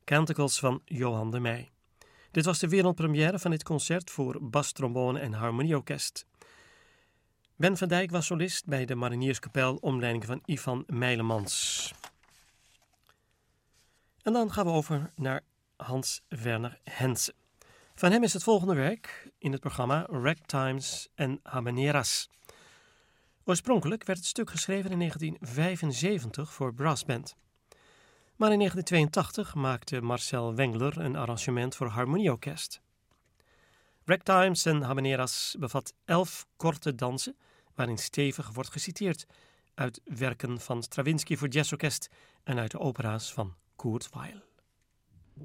Canticles van Johan de Meij. Dit was de wereldpremière van dit concert voor bastrombone en harmonieorkest. Ben van Dijk was solist bij de Marinierskapel onder leiding van Ivan Meilemans. En dan gaan we over naar Hans Werner Henze. Van hem is het volgende werk in het programma Ragtimes en Habaneras. Oorspronkelijk werd het stuk geschreven in 1975 voor brassband. Maar in 1982 maakte Marcel Wengler een arrangement voor harmonieorkest. Ragtimes en Habaneras bevat 11 korte dansen, waarin stevig wordt geciteerd uit werken van Stravinsky voor jazzorkest en uit de opera's van Kurt Weill.